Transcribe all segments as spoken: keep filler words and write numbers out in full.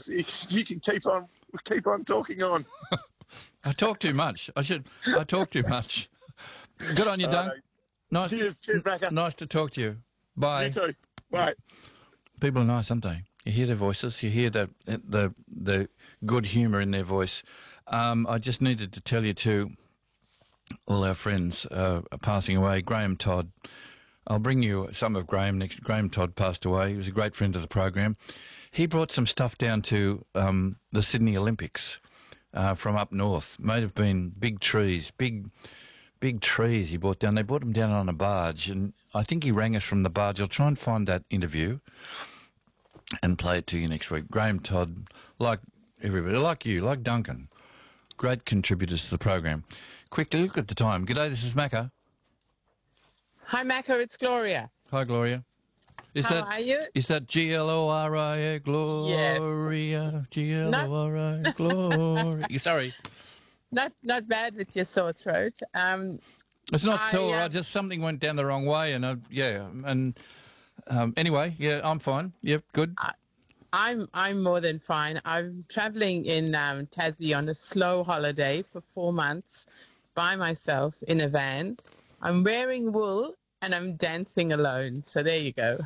you, you can keep on keep on talking on. I talk too much. I should. I talk too much. Good on you, Dunk. Right. Nice. Cheers, cheers, Macca. Nice to talk to you. Bye. You too. Bye. People are nice, aren't they? You hear their voices. You hear the the the good humour in their voice. Um, I just needed to tell you too. All our friends uh, are passing away. Graham Todd. I'll bring you some of Graham next. Graham Todd passed away. He was a great friend of the program. He brought some stuff down to um, the Sydney Olympics uh, from up north. May have been big trees, big, big trees he brought down. They brought them down on a barge, and I think he rang us from the barge. I'll try and find that interview and play it to you next week. Graham Todd, like everybody, like you, like Duncan, great contributors to the program. Quickly, look at the time. G'day, this is Macca. Hi, Macca, it's Gloria. Hi, Gloria. Is How that, are you? Is that G L O R I A, Gloria? G L O R I A, Gloria. Sorry. Not not bad with your sore throat. Um, It's not I, sore, uh, I just something went down the wrong way, and, I, yeah, and um, anyway, yeah, I'm fine. Yep, good. I, I'm I'm more than fine. I'm traveling in um, Tassie on a slow holiday for four months by myself in a van. I'm wearing wool and I'm dancing alone. So there you go.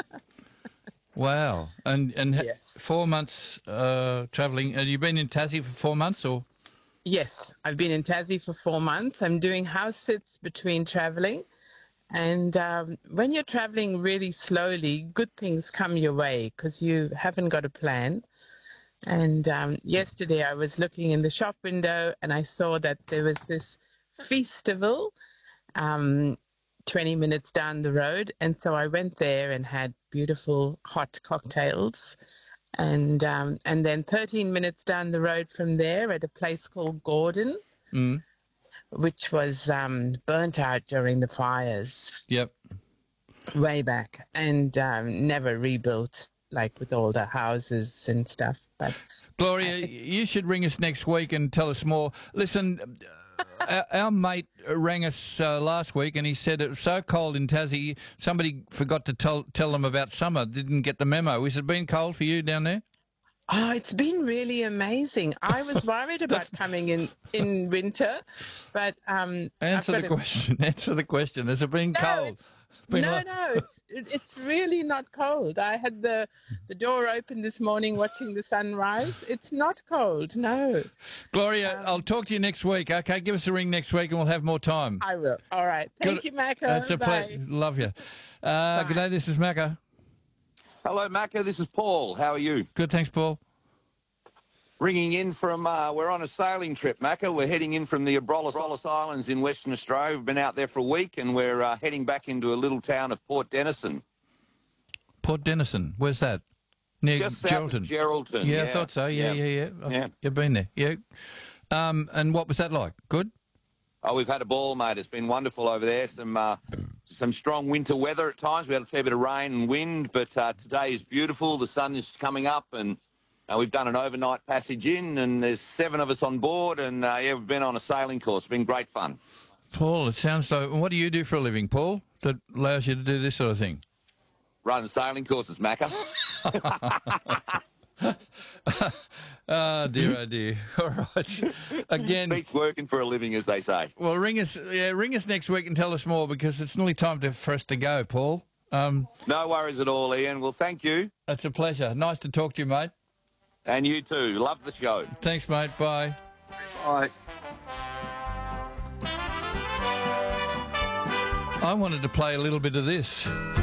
Wow. And and Yes. four months uh, travelling. Have you been in Tassie for four months or? Yes, I've been in Tassie for four months. I'm doing house sits between traveling. And um, when you're traveling really slowly, good things come your way because you haven't got a plan. And um, yesterday I was looking in the shop window and I saw that there was this festival um, twenty minutes down the road. And so I went there and had beautiful hot cocktails. And um, and then thirteen minutes down the road from there at a place called Gordon, Mm. which was um, burnt out during the fires Yep. way back and um, never rebuilt, like with all the houses and stuff. But Gloria, you should ring us next week and tell us more. Listen, uh, our, our mate rang us uh, last week and he said it was so cold in Tassie, somebody forgot to tell, tell them about summer, didn't get the memo. Has it been cold for you down there? oh, it's been really amazing. I was worried about coming in in winter, but um, Answer I've the got a- question. Answer the question. Has it been No, cold? it's- Been no, like- no, it's, it- it's really not cold. I had the the door open this morning watching the sunrise. It's not cold, no. Gloria, Um, I'll talk to you next week. Okay, give us a ring next week and we'll have more time. I will. All right. Thank Good- you, Macca. That's a Bye. pleasure. Love you. Uh, Bye. g'day, this is Macca. Hello, Macca. This is Paul. How are you? Good, thanks, Paul. Ringing in from, uh, we're on a sailing trip, Macca. We're heading in from the Abrolhos Abrolhos Islands in Western Australia. We've been out there for a week and we're uh, heading back into a little town of Port Denison. Port Denison, where's that? Near Just south Geraldton. of Geraldton. Yeah, I thought so. Yeah, yeah, yeah. I've- Yeah. You've been there. Yeah. Um, and what was that like? Good? Oh, we've had a ball, mate. It's been wonderful over there. Some uh, some strong winter weather at times. We had a fair bit of rain and wind, but uh, today is beautiful. The sun is coming up and uh, we've done an overnight passage in and there's seven of us on board and uh, yeah, we've been on a sailing course. It's been great fun. Paul, it sounds like... What do you do for a living, Paul, that allows you to do this sort of thing? Run sailing courses, Macca. Ah, dear, oh, dear. All right. Again... Beats working for a living, as they say. Well, ring us, yeah, ring us next week and tell us more because it's nearly time to, for us to go, Paul. Um, No worries at all, Ian. Well, thank you. it's a pleasure. Nice to talk to you, mate. And you too. Love the show. Thanks, mate. Bye. Bye. I wanted to play a little bit of this.